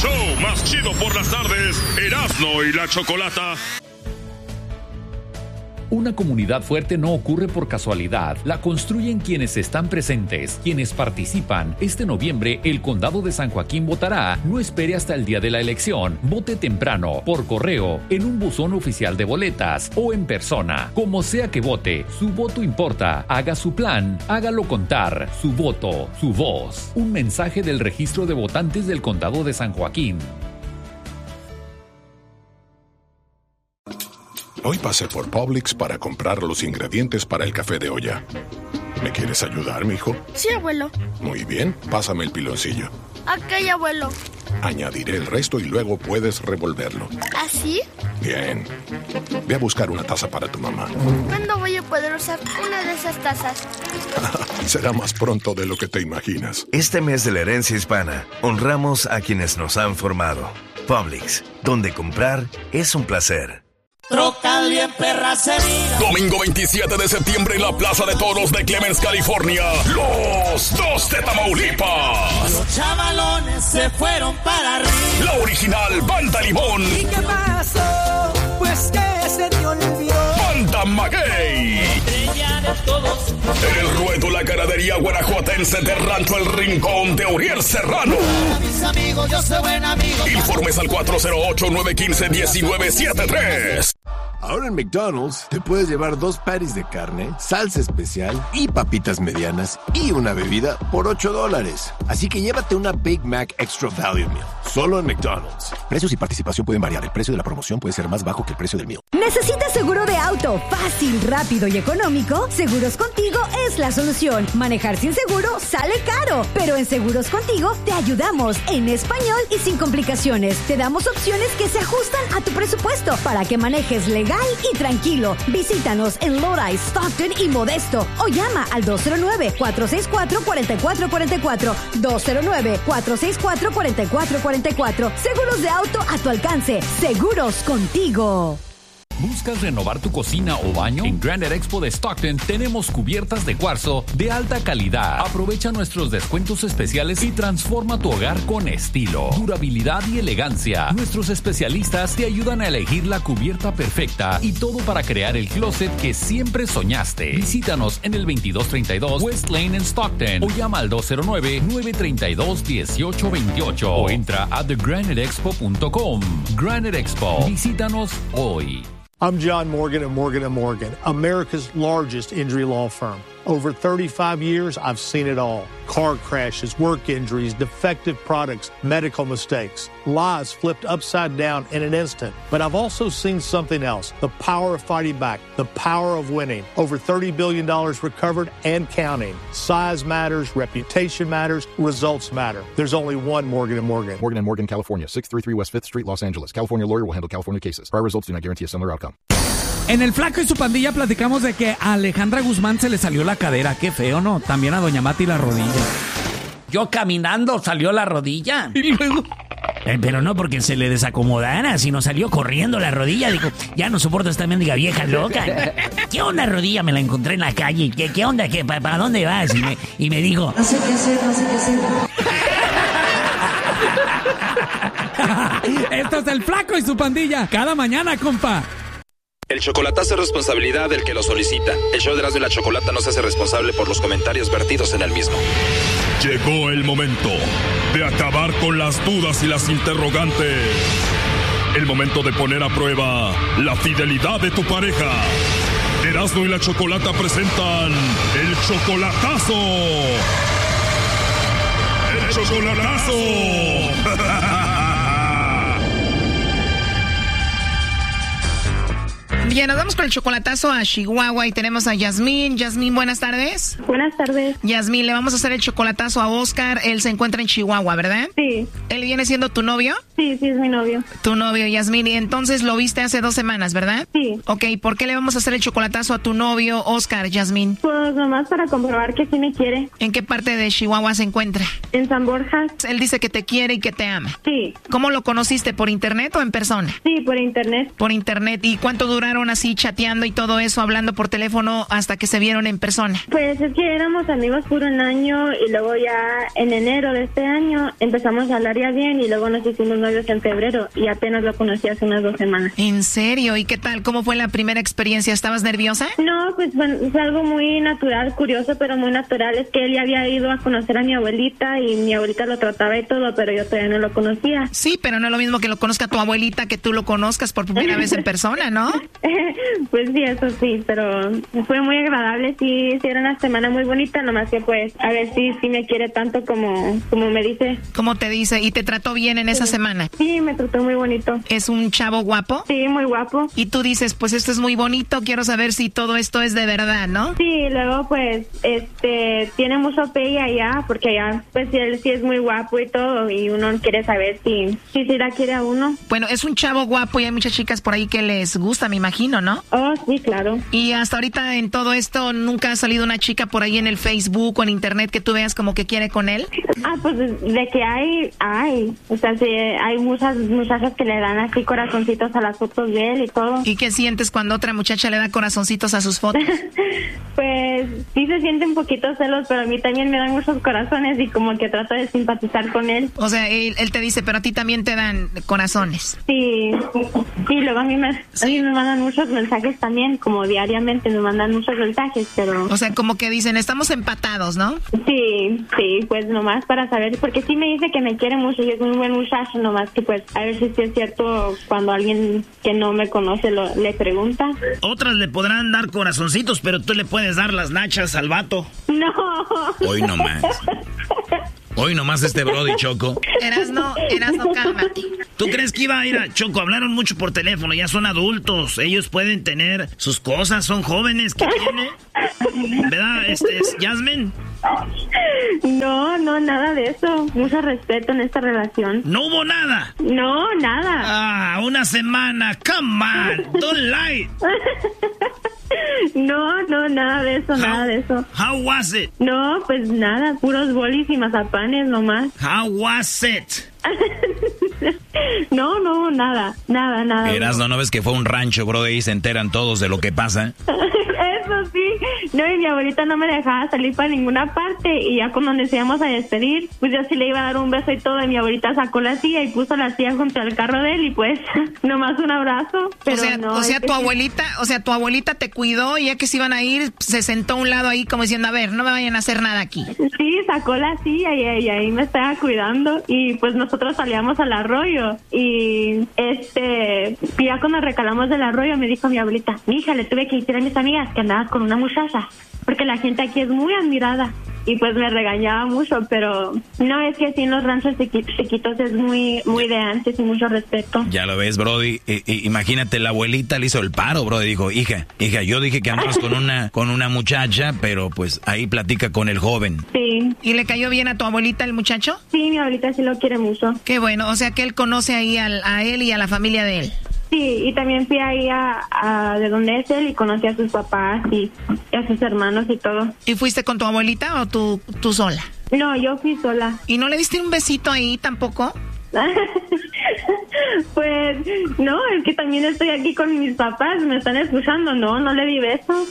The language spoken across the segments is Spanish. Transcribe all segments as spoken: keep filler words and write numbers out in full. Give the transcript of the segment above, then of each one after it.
show más chido por las tardes, Erasmo y la Chocolata. Una comunidad fuerte no ocurre por casualidad, la construyen quienes están presentes, quienes participan. Este noviembre, el Condado de San Joaquín votará. No espere hasta el día de la elección. Vote temprano, por correo, en un buzón oficial de boletas o en persona. Como sea que vote, su voto importa. Haga su plan, hágalo contar. Su voto, su voz. Un mensaje del Registro de Votantes del Condado de San Joaquín. Hoy pasé por Publix para comprar los ingredientes para el café de olla. ¿Me quieres ayudar, mijo? Sí, abuelo. Muy bien, pásame el piloncillo. Ok, abuelo. Añadiré el resto y luego puedes revolverlo. ¿Así? Bien. Ve a buscar una taza para tu mamá. ¿Cuándo voy a poder usar una de esas tazas? Será más pronto de lo que te imaginas. Este mes de la herencia hispana, honramos a quienes nos han formado. Publix, donde comprar es un placer. Troca bien perra se mira. Domingo veintisiete de septiembre en la Plaza de Toros de Clemens, California. Los dos de Tamaulipas. Los chavalones se fueron para arriba. La original Banda Limón. ¿Y qué pasó? Pues que se te olvidó. Banda Maguey. Estrella de todos. En el ruedo la ganadería guanajuatense de Rancho El Rincón de Uriel Serrano. A mis amigos, yo soy buen amigo. Informes al cuatro cero ocho, nueve uno cinco, uno nueve siete tres. Ahora en McDonald's te puedes llevar dos patties de carne, salsa especial y papitas medianas y una bebida por ocho dólares. Así que llévate una Big Mac Extra Value Meal, solo en McDonald's. Precios y participación pueden variar. El precio de la promoción puede ser más bajo que el precio del meal. ¿Necesitas seguro de auto fácil, rápido y económico? Seguros Contigo es la solución. Manejar sin seguro sale caro, pero en Seguros Contigo te ayudamos en español y sin complicaciones. Te damos opciones que se ajustan a tu presupuesto para que manejes legal y tranquilo. Visítanos en Lodi, Stockton y Modesto o llama al dos cero nueve, cuatro seis cuatro, cuatro cuatro cuatro cuatro, dos cero nueve, cuatro seis cuatro, cuatro cuatro cuatro cuatro. Seguros de auto a tu alcance. Seguros Contigo. ¿Buscas renovar tu cocina o baño? En Granite Expo de Stockton tenemos cubiertas de cuarzo de alta calidad. Aprovecha nuestros descuentos especiales y transforma tu hogar con estilo, durabilidad y elegancia. Nuestros especialistas te ayudan a elegir la cubierta perfecta y todo para crear el closet que siempre soñaste. Visítanos en el veintidós treinta y dos West Lane en Stockton o llama al dos cero nueve, nueve tres dos, uno ocho dos ocho o entra a the granite expo punto com. Granite Expo. Visítanos hoy. I'm John Morgan of Morgan and Morgan, America's largest injury law firm. Over thirty-five years, I've seen it all. Car crashes, work injuries, defective products, medical mistakes, lives flipped upside down in an instant. But I've also seen something else, the power of fighting back, the power of winning. Over thirty billion dollars recovered and counting. Size matters, reputation matters, results matter. There's only one Morgan and Morgan. Morgan and Morgan, California, six thirty-three West fifth Street, Los Angeles. California lawyer will handle California cases. Prior results do not guarantee a similar outcome. En el Flaco y su pandilla platicamos de que a Alejandra Guzmán se le salió la cadera. Qué feo, ¿no? También a Doña Mati la rodilla. Yo caminando salió la rodilla. Y luego... Eh, pero no porque se le desacomodara, sino salió corriendo la rodilla. Digo, ya no soporto esta mendiga vieja loca. ¿Qué onda, rodilla? Me la encontré en la calle. ¿Qué, qué onda? ¿Qué, pa, ¿Para dónde vas? Y me, y me dijo... No sé qué hacer, no sé qué hacer. Esto es el Flaco y su pandilla. Cada mañana, compa. El chocolatazo es responsabilidad del que lo solicita. El show de Erasmo y la Chocolata no se hace responsable por los comentarios vertidos en el mismo. Llegó el momento de acabar con las dudas y las interrogantes. El momento de poner a prueba la fidelidad de tu pareja. Erasmo y la Chocolata presentan el chocolatazo. ¡El chocolatazo! Bien, nos vamos con el chocolatazo a Chihuahua y tenemos a Yasmín. Yasmín, buenas tardes. Buenas tardes. Yasmín, le vamos a hacer el chocolatazo a Oscar. Él se encuentra en Chihuahua, ¿verdad? Sí. ¿Él viene siendo tu novio? Sí, sí, es mi novio. Tu novio, Yasmín. Y entonces lo viste hace dos semanas, ¿verdad? Sí. Ok, ¿por qué le vamos a hacer el chocolatazo a tu novio, Oscar, Yasmín? Pues nomás para comprobar que sí me quiere. ¿En qué parte de Chihuahua se encuentra? En San Borja. Él dice que te quiere y que te ama. Sí. ¿Cómo lo conociste? ¿Por internet o en persona? Sí, por internet. Por internet. ¿Y cuánto duraron así chateando y todo eso, hablando por teléfono hasta que se vieron en persona? Pues es que éramos amigos por un año y luego ya en enero de este año empezamos a hablar ya bien y luego nos hicimos novios en febrero y apenas lo conocí hace unas dos semanas. ¿En serio? ¿Y qué tal? ¿Cómo fue la primera experiencia? ¿Estabas nerviosa? No, pues bueno, fue algo muy natural, curioso, pero muy natural. Es que él ya había ido a conocer a mi abuelita y mi abuelita lo trataba y todo, pero yo todavía no lo conocía. Sí, pero no es lo mismo que lo conozca tu abuelita que tú lo conozcas por primera vez en persona, ¿no? Pues sí, eso sí, pero fue muy agradable. Sí, sí, era una semana muy bonita, nomás que pues a ver si sí, sí me quiere tanto como, como me dice. ¿Cómo te dice? ¿Y te trató bien en esa sí. semana? Sí, me trató muy bonito. ¿Es un chavo guapo? Sí, muy guapo. Y tú dices, pues esto es muy bonito, quiero saber si todo esto es de verdad, ¿no? Sí, luego pues este tiene mucho pegue allá, porque allá pues él sí es muy guapo y todo, y uno quiere saber si si, si la quiere a uno. Bueno, es un chavo guapo y hay muchas chicas por ahí que les gusta, me imagino, ¿no? Oh, sí, claro. Y hasta ahorita en todo esto, ¿nunca ha salido una chica por ahí en el Facebook o en internet que tú veas como que quiere con él? Ah, pues de que hay, hay. O sea, sí, hay muchas muchachas que le dan así corazoncitos a las fotos de él y todo. ¿Y qué sientes cuando otra muchacha le da corazoncitos a sus fotos? Pues sí se siente un poquito celos, pero a mí también me dan muchos corazones y como que trato de simpatizar con él. O sea, él, él te dice, pero a ti también te dan corazones. Sí, sí, luego a mí, me, a mí me mandan muchos mensajes también, como diariamente me mandan muchos mensajes, pero... O sea, como que dicen, estamos empatados, ¿no? Sí, sí, pues nomás para saber, porque sí me dice que me quiere mucho y es un buen muchacho, nomás que pues a ver si sí es cierto cuando alguien que no me conoce lo, le pregunta. Otras le podrán dar corazoncitos, pero tú le puedes dar las nachas al vato. No. Hoy nomás. Hoy nomás este Brody, Choco. Erasno, Erasno, cálmate. ¿Tú crees que iba a ir a Choco? Hablaron mucho por teléfono, ya son adultos. Ellos pueden tener sus cosas, son jóvenes. ¿Qué tiene? ¿Verdad, este, Yasmin? No, no, nada de eso. Mucho respeto en esta relación. ¿No hubo nada? No, nada. Ah, una semana. Come on, don't lie. No, no, nada de eso, how, nada de eso. How was it? No, pues nada, puros bolis y mazapanes nomás. How was it? No, no, nada, nada, nada. Erasno, ¿no ves que fue un rancho, bro? Y se enteran todos de lo que pasa. Eso sí. No, y mi abuelita no me dejaba salir para ninguna parte. Y ya cuando nos íbamos a despedir, pues yo sí le iba a dar un beso y todo. Y mi abuelita sacó la silla y puso la silla junto al carro de él. Y pues, nomás un abrazo. Pero o sea, no, o sea es que tu sí. abuelita, o sea, tu abuelita te cuidó y ya que se iban a ir, se sentó a un lado ahí como diciendo, a ver, no me vayan a hacer nada aquí. Sí, sacó la silla y, y ahí me estaba cuidando. Y pues nosotros salíamos al arroyo. Y este, ya cuando recalamos del arroyo me dijo mi abuelita, mija, le tuve que decir a mis amigas que andabas con una muchacha. Porque la gente aquí es muy admirada. Y pues me regañaba mucho, pero no, es que así en los ranchos chiquitos es muy muy de antes y mucho respeto. Ya lo ves, Brody. I, I, imagínate, la abuelita le hizo el paro, Brody. Dijo, hija, hija, yo dije que andabas con una con una muchacha, pero pues ahí platica con el joven. Sí. ¿Y le cayó bien a tu abuelita el muchacho? Sí, mi abuelita sí lo quiere mucho. Qué bueno, o sea que él conoce ahí al, a él y a la familia de él. Sí, y también fui ahí a, a de donde es él y conocí a sus papás y, y a sus hermanos y todo. ¿Y fuiste con tu abuelita o tú, tú sola? No, yo fui sola. ¿Y no le diste un besito ahí tampoco? Pues no, es que también estoy aquí con mis papás, me están escuchando, no, no le di besos.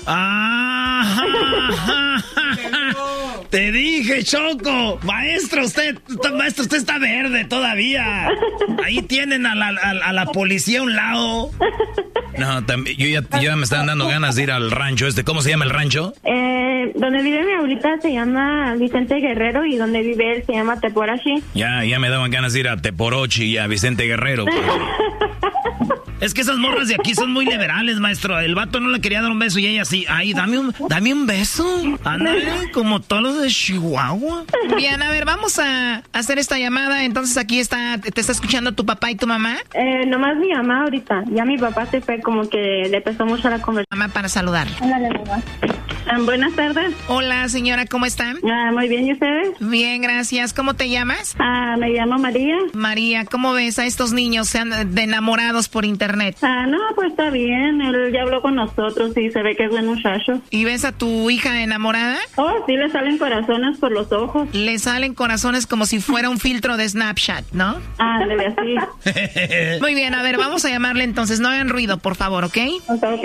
Ah, te dije, Choco, maestro, usted, maestro, usted está verde todavía. Ahí tienen a la, a, a la policía a un lado. No, también, yo ya, ya me están dando ganas de ir al rancho este. ¿Cómo se llama el rancho? Eh, donde vive mi abuelita se llama Vicente Guerrero y donde vive él se llama Teporochi. Ya, ya me daban ganas de ir a Teporochi y a Vicente Guerrero. Es que esas morras de aquí son muy liberales, maestro. El vato no le quería dar un beso y ella sí. Ay, dame un, dame un beso. Ándale, como todos los de Chihuahua. Bien, a ver, vamos a hacer esta llamada. Entonces aquí está, te está escuchando tu papá y tu mamá. Eh, nomás mi mamá ahorita. Ya mi papá se fue como que le pesó mucho la conversación. Mamá para saludar. Ándale, mamá. Ah, buenas tardes. Hola, señora, ¿cómo están? Ah, muy bien, ¿y ustedes? Bien, gracias. ¿Cómo te llamas? Ah, me llamo María. María, ¿cómo ves a estos niños sean de enamorados por internet? Ah, no, pues está bien. Él ya habló con nosotros y se ve que es buen muchacho. ¿Y ves a tu hija enamorada? Oh, sí, le salen corazones por los ojos. Le salen corazones como si fuera un filtro de Snapchat, ¿no? Ah, debe así. Muy bien, a ver, vamos a llamarle entonces. No hagan ruido, por favor, ¿ok? Ok, ok.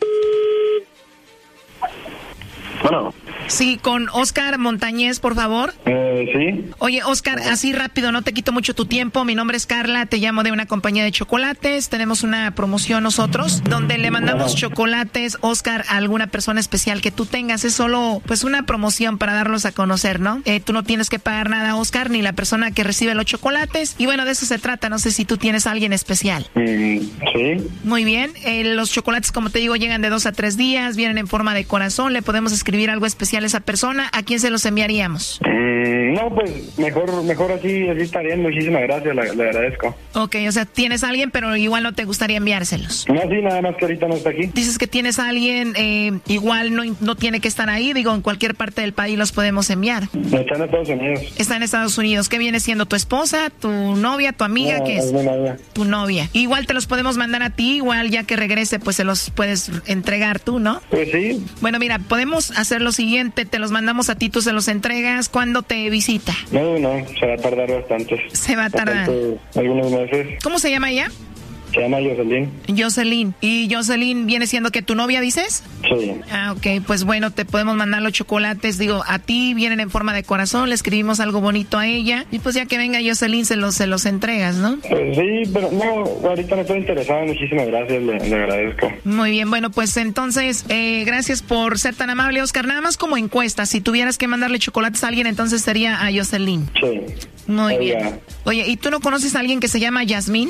Bueno. Sí, con Oscar Montañez, por favor. Eh, sí. Oye, Oscar, así rápido, no te quito mucho tu tiempo. Mi nombre es Carla, te llamo de una compañía de chocolates. Tenemos una promoción nosotros donde le mandamos chocolates, Oscar, a alguna persona especial que tú tengas. Es solo, pues, una promoción para darlos a conocer, ¿no? Eh, tú no tienes que pagar nada, Oscar, ni la persona que recibe los chocolates. Y bueno, de eso se trata. No sé si tú tienes a alguien especial. Mm, sí. Muy bien. Eh, los chocolates, como te digo, llegan de dos a tres días, vienen en forma de corazón. Le podemos escribir algo especial a esa persona. ¿A quién se los enviaríamos? Mm, no, pues mejor mejor así, así está bien. Muchísimas gracias, le, le agradezco. Ok, o sea, tienes a alguien, pero igual no te gustaría enviárselos. No, sí, nada más que ahorita no está aquí. Dices que tienes a alguien, eh, igual no, no tiene que estar ahí. Digo, en cualquier parte del país los podemos enviar. Está en Estados Unidos. Está en Estados Unidos. ¿Qué viene siendo? ¿Tu esposa, tu novia, tu amiga? No, ¿Qué es? es mi novia. Tu novia. Igual te los podemos mandar a ti, igual ya que regrese, pues se los puedes entregar tú, ¿no? Pues sí. Bueno, mira, podemos hacer lo siguiente, te los mandamos a ti, tú se los entregas. ¿Cuándo te visita? No, no, se va a tardar bastante. Se va a tardar. Bastante, algunos meses. ¿Cómo se llama ella? Se llama Jocelyn. Jocelyn. ¿Y Jocelyn viene siendo que tu novia, dices? Sí. Ah, ok. Pues bueno, te podemos mandar los chocolates. Digo, a ti vienen en forma de corazón, le escribimos algo bonito a ella. Y pues ya que venga Jocelyn, se los, se los entregas, ¿no? Pues sí, pero no, ahorita no estoy interesado. Muchísimas gracias, le, le agradezco. Muy bien, bueno, pues entonces, eh, gracias por ser tan amable, Oscar. Nada más como encuesta, si tuvieras que mandarle chocolates a alguien, entonces sería a Jocelyn. Sí. Muy Oiga. bien. Oye, ¿y tú no conoces a alguien que se llama Yasmín?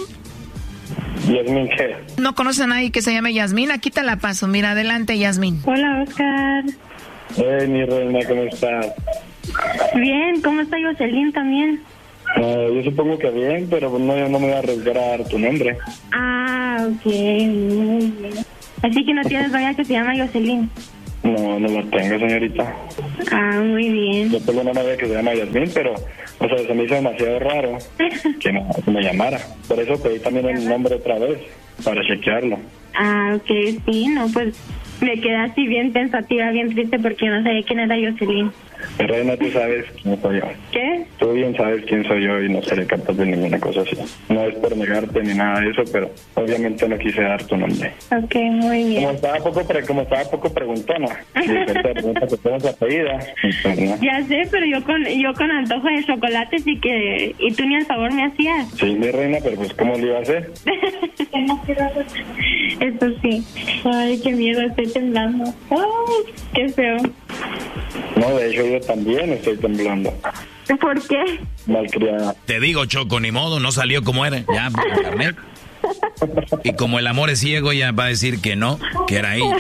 ¿Yasmín qué? ¿No conoces a nadie que se llame Yasmín? Aquí te la paso. Mira, adelante, Yasmín. Hola, Oscar. Eh, mi reina, ¿cómo estás? Bien, ¿cómo está Jocelyn también? Uh, yo supongo que bien, pero no, no me voy a arriesgar a dar tu nombre. Ah, ok, muy bien. Así que no tienes novia que se llama Jocelyn. No, no la tengo, señorita. Ah, muy bien. Yo tengo una novia que se llama Yasmín, pero, o sea, se me hizo demasiado raro que me, que me llamara. Por eso pedí también el nombre otra vez, para chequearlo. Ah, ok, sí, no, pues me quedé así bien pensativa, bien triste porque no sabía quién era Jocelyn. Reina, tú sabes quién soy yo. ¿Qué? Tú bien sabes quién soy yo y no seré capaz de ninguna cosa así. No es por negarte ni nada de eso, pero obviamente no quise dar tu nombre. Ok, muy bien. Como estaba poco, pre como estaba poco preguntona, dije, te pregunta que tengas apellida. Pues, ¿no? Ya sé, pero yo con yo con antojo de chocolates y que y tú ni el favor me hacías. Sí, mi reina, pero pues ¿cómo le iba a hacer? Eso sí. Ay, qué miedo, estoy temblando. Ay, qué feo. No, de hecho yo también estoy temblando. ¿Por qué? Malcriada. Te digo, Choco, ni modo, no salió como era. Ya, por internet. Y como el amor es ciego, ya va a decir que no, que era ella.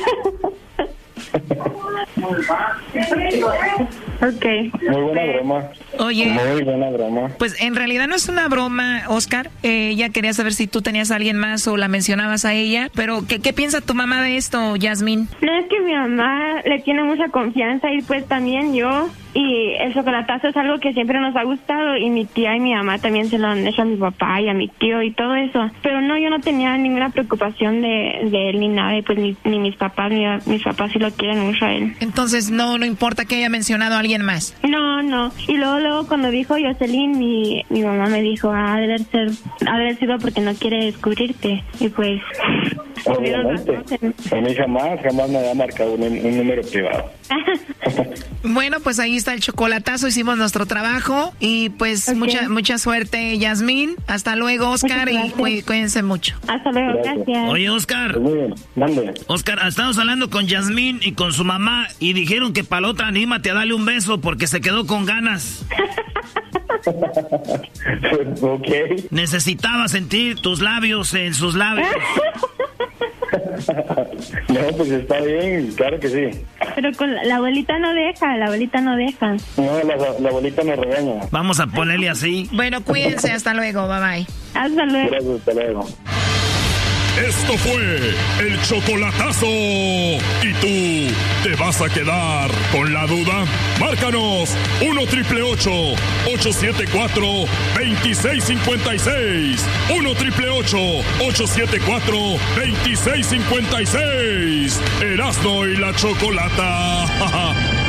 Ok. Muy buena broma. Oye. Muy buena broma. Pues en realidad no es una broma, Oscar. Eh, ella quería saber si tú tenías a alguien más o la mencionabas a ella. Pero, ¿qué, qué piensa tu mamá de esto, Yasmín? No, es que mi mamá le tiene mucha confianza y pues también yo. Y el chocolatazo es algo que siempre nos ha gustado y mi tía y mi mamá también se lo han hecho a mi papá y a mi tío y todo eso. Pero no, yo no tenía ninguna preocupación de, de él ni nada y pues ni, ni mis papás, ni mis papás sí lo quieren mucho a él. Entonces no, no importa que haya mencionado a alguien más. No, no. Y luego, luego cuando dijo Jocelyn, mi, mi mamá me dijo, ah, debe ser, ha de haber sido porque no quiere descubrirte. Y pues... Obviamente. A mí jamás, jamás me había marcado un, un número privado. Bueno, pues ahí está el chocolatazo, hicimos nuestro trabajo y pues okay. mucha mucha suerte, Yasmín. Hasta luego, Oscar, y cuí, cuídense mucho. Hasta luego, gracias. gracias. Oye, Oscar. Muy bien, mande. Oscar, estamos hablando con Yasmín y con su mamá y dijeron que para la otra anímate a darle un beso porque se quedó con ganas. Ok. Necesitaba sentir tus labios en sus labios. No, pues está bien, claro que sí. Pero con la, la abuelita no deja, la abuelita no deja. No, la, la abuelita nos regaña. Vamos a ponerle así. Bueno, cuídense, hasta luego, bye bye. Hasta luego. Gracias, hasta luego. Esto fue el chocolatazo. ¿Y tú te vas a quedar con la duda? Márcanos uno triple ocho, ocho siete cuatro, dos seis cinco seis. uno triple ocho, ocho siete cuatro, dos seis cinco seis. Erasmo y la Chocolata.